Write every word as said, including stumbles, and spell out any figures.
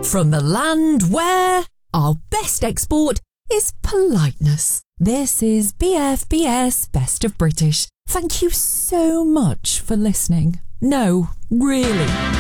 From the land where our best export is politeness. This is B F B S Best of British. Thank you so much for listening. No, really.